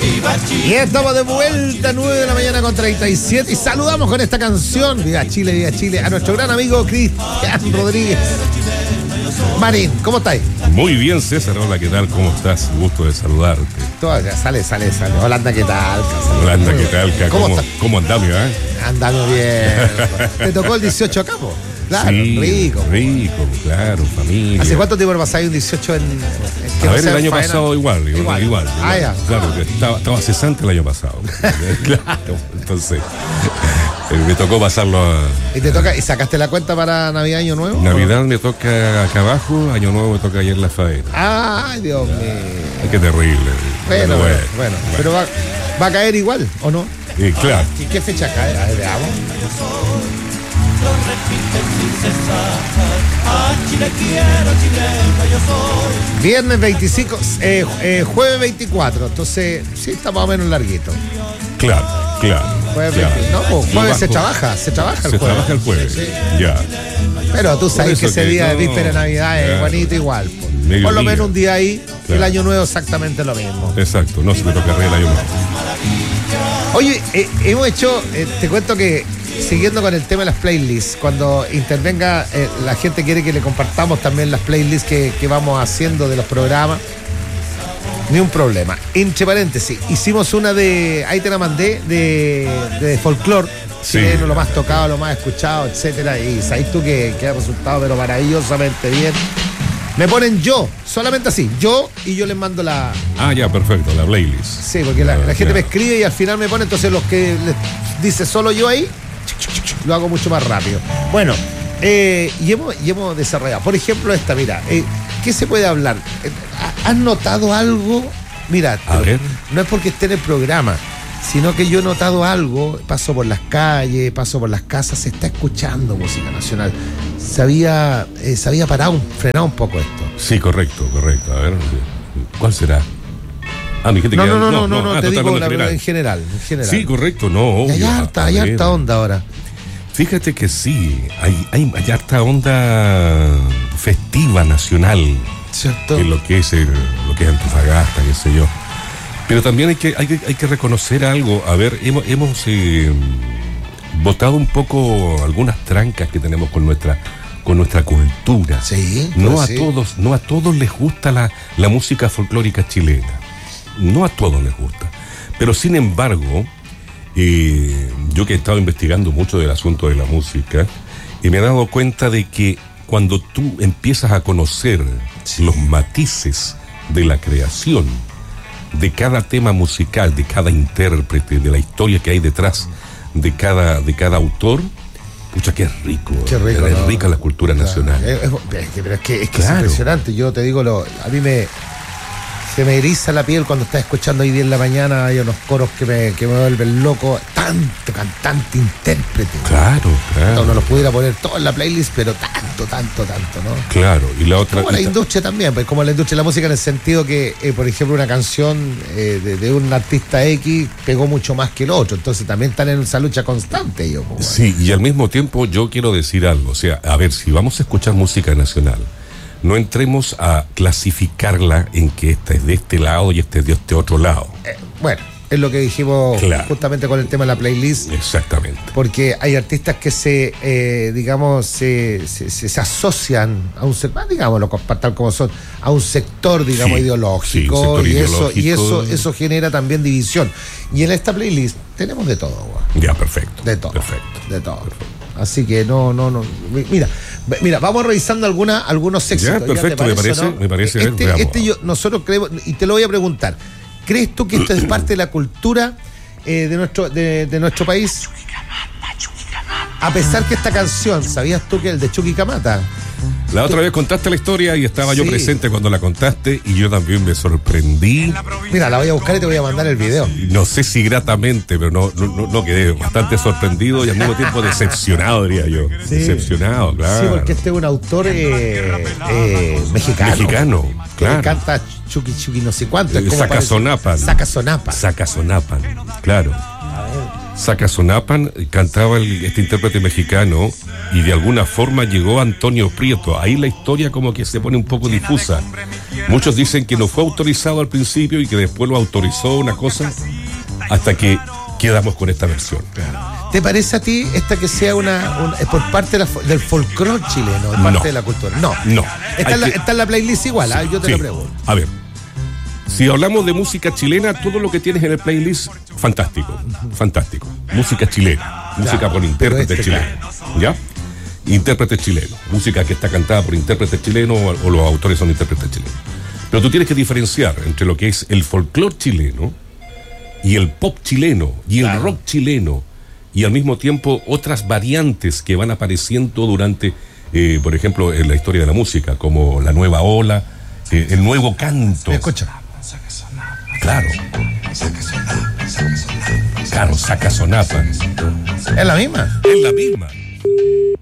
Y estamos de vuelta, 9 de la mañana con 37. Y saludamos con esta canción, viva Chile, a nuestro gran amigo Cristian Rodríguez. Marín, ¿cómo estáis? Muy bien, César. Hola, ¿qué tal? ¿Cómo estás? Gusto de saludarte. Todavía sale. Holanda, ¿qué tal? Holanda, ¿qué tal? ¿Cómo andamos, Andamos bien. ¿Te tocó el 18 acá, po? Claro, sí, rico, claro, familia. ¿Hace cuánto tiempo pasáis un 18 en a ver, el año pasado igual. Ah, ya. Claro, que estaba cesante el año pasado. Claro, entonces me tocó pasarlo ¿Y sacaste la cuenta para Navidad, Año Nuevo? Navidad me toca acá abajo, Año Nuevo me toca allá en la faena. Ay, Dios mío. Qué terrible. Bueno. Pero va a caer igual, ¿o no? Claro. ¿Y qué fecha cae? A ver, veamos. Viernes 25, jueves 24. Entonces, sí, está más o menos larguito. Claro. Jueves 20, no, jueves se trabaja el jueves. Se trabaja el jueves, sí. Ya. Pero tú sabes que ese día de víspera de Navidad es bonito igual. Por lo menos un día ahí, el Año Nuevo exactamente lo mismo. Exacto, no se me toca el Año Nuevo. Oye, hemos hecho, te cuento que siguiendo con el tema de las playlists, cuando intervenga la gente quiere que le compartamos también las playlists que vamos haciendo de los programas. Ni un problema. Entre paréntesis, hicimos una ahí te la mandé, de folclore, sí, chileno, lo más tocado, lo más escuchado, etcétera. Y sabes tú que ha resultado pero maravillosamente bien. Me ponen solamente así, y yo les mando la... Ah, ya, perfecto, la playlist. Sí, porque la gente me escribe y al final me pone, entonces los que les dice solo yo ahí, lo hago mucho más rápido. Bueno, y hemos desarrollado, por ejemplo, esta, mira, ¿qué se puede hablar? ¿Has notado algo? Mira, a ver. No es porque esté en el programa, sino que yo he notado algo, paso por las calles, paso por las casas, se está escuchando música nacional. Se había frenado un poco esto. Sí, correcto. A ver, ¿cuál será? Mi gente no, te digo en general. Sí, correcto, no. Hay harta onda ahora. Fíjate que sí, hay harta onda festiva nacional. ¿Cierto? En lo que es Antofagasta, qué sé yo. Pero también hay que reconocer algo. A ver, hemos botado un poco algunas trancas que tenemos con nuestra cultura. Sí. No a todos les gusta la música folclórica chilena. No a todos les gusta. Pero sin embargo, yo que he estado investigando mucho del asunto de la música, y me he dado cuenta de que cuando tú empiezas a conocer los matices de la creación, de cada tema musical, de cada intérprete, de la historia que hay detrás de cada autor, pucha, qué rico. Es rica la cultura nacional. Pero es que es impresionante. Yo te digo, a mí se me eriza la piel cuando estás escuchando hoy día en la mañana. Hay unos coros que me vuelven loco. Tanto cantante, intérprete. Claro. No los pudiera poner todo en la playlist, pero tanto, ¿no? Claro, y la otra... Como la industria también, pues como la industria de la música en el sentido que, por ejemplo, una canción de un artista X pegó mucho más que el otro. Entonces también están en esa lucha constante ellos. Sí, y al mismo tiempo yo quiero decir algo. O sea, a ver, si vamos a escuchar música nacional, no entremos a clasificarla en que esta es de este lado y este es de este otro lado. Bueno, es lo que dijimos justamente con el tema de la playlist. Exactamente. Porque hay artistas que se asocian a un sector, digámoslo, tal como son, a un sector, digamos, ideológico. Sí, y eso genera también división. Y en esta playlist tenemos de todo, güey. Ya, perfecto. De todo. Perfecto. De todo. Perfecto. Así que no. Mira, vamos revisando algunos éxitos. Ya, perfecto, me parece. Nosotros creemos, y te lo voy a preguntar, ¿crees tú que esto es parte de la cultura de nuestro país? A pesar que esta canción, ¿sabías tú que el de Chuquicamata? La otra vez contaste la historia y estaba yo presente cuando la contaste y yo también me sorprendí. Mira, la voy a buscar y te voy a mandar el video. No sé si gratamente, pero no quedé bastante sorprendido y al mismo tiempo decepcionado, diría yo. Sí. Decepcionado, claro. Sí, porque este es un autor mexicano. Mexicano, claro. Que canta Chuqui no sé cuánto. Sacazonapan, claro. Sacazonapan cantaba este intérprete mexicano y de alguna forma llegó Antonio Prieto. Ahí la historia como que se pone un poco difusa. Muchos dicen que no fue autorizado al principio y que después lo autorizó una cosa hasta que quedamos con esta versión. ¿Te parece a ti esta que sea por parte del folclore chileno, de parte de la cultura? No. Está en la playlist igual, sí, yo te lo pregunto. A ver, si hablamos de música chilena, todo lo que tienes en el playlist, fantástico. Música chilena, música por intérpretes chilenos, ¿ya? Intérpretes chilenos, música que está cantada por intérpretes chilenos o los autores son intérpretes chilenos. Pero tú tienes que diferenciar entre lo que es el folclore chileno y el pop chileno y el rock chileno y al mismo tiempo otras variantes que van apareciendo durante, por ejemplo, en la historia de la música, como la nueva ola, el nuevo canto. Escucha. Claro, Saca Sonapa. ¿Es la misma? Es la misma.